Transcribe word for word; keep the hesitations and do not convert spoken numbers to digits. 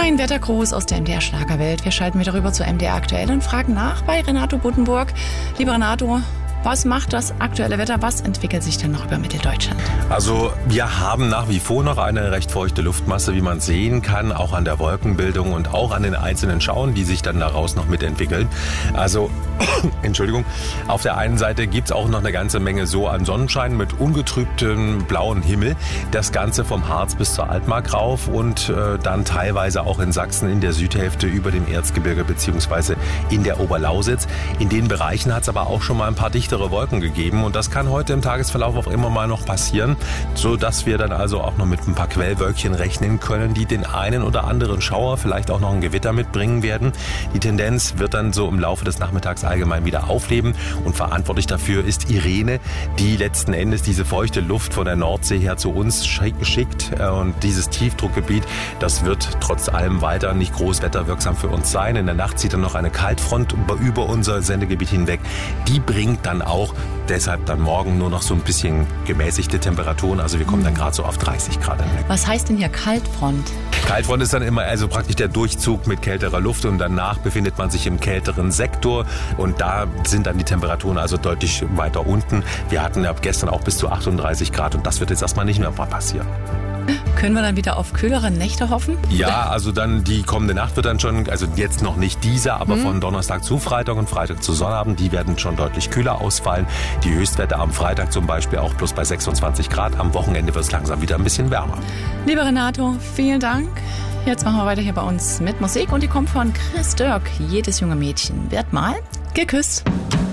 Ein Wettergruß aus der M D R Schlagerwelt. Wir schalten wieder rüber zu M D R Aktuell und fragen nach bei Renato Buddenburg. Lieber Renato, was macht das aktuelle Wetter? Was entwickelt sich denn noch über Mitteldeutschland? Also wir haben nach wie vor noch eine recht feuchte Luftmasse, wie man sehen kann, auch an der Wolkenbildung und auch an den einzelnen Schauern, die sich dann daraus noch mitentwickeln. Also, Entschuldigung, auf der einen Seite gibt es auch noch eine ganze Menge so an Sonnenschein mit ungetrübtem blauen Himmel. Das Ganze vom Harz bis zur Altmark rauf und äh, dann teilweise auch in Sachsen in der Südhälfte über dem Erzgebirge beziehungsweise in der Oberlausitz. In den Bereichen hat es aber auch schon mal ein paar dichte Wolken gegeben und das kann heute im Tagesverlauf auch immer mal noch passieren, so dass wir dann also auch noch mit ein paar Quellwölkchen rechnen können, die den einen oder anderen Schauer, vielleicht auch noch ein Gewitter mitbringen werden. Die Tendenz wird dann so im Laufe des Nachmittags allgemein wieder aufleben und verantwortlich dafür ist Irene, die letzten Endes diese feuchte Luft von der Nordsee her zu uns schickt und dieses Tiefdruckgebiet, das wird trotz allem weiter nicht groß wetterwirksam für uns sein. In der Nacht zieht dann noch eine Kaltfront über unser Sendegebiet hinweg. Die bringt dann auch deshalb dann morgen nur noch so ein bisschen gemäßigte Temperaturen. Also wir kommen dann gerade so auf dreißig Grad. Was heißt denn hier Kaltfront? Kaltfront ist dann immer also praktisch der Durchzug mit kälterer Luft und danach befindet man sich im kälteren Sektor und da sind dann die Temperaturen also deutlich weiter unten. Wir hatten ab gestern auch bis zu achtunddreißig Grad und das wird jetzt erstmal nicht mehr passieren. Können wir dann wieder auf kühlere Nächte hoffen? Ja, also dann die kommende Nacht wird dann schon, also jetzt noch nicht diese, aber mhm. von Donnerstag zu Freitag und Freitag zu Sonnabend, die werden schon deutlich kühler ausfallen. Die Höchstwerte am Freitag zum Beispiel auch bloß bei sechsundzwanzig Grad. Am Wochenende wird es langsam wieder ein bisschen wärmer. Lieber Renato, vielen Dank. Jetzt machen wir weiter hier bei uns mit Musik und die kommt von Chris Dirk. Jedes junge Mädchen wird mal geküsst.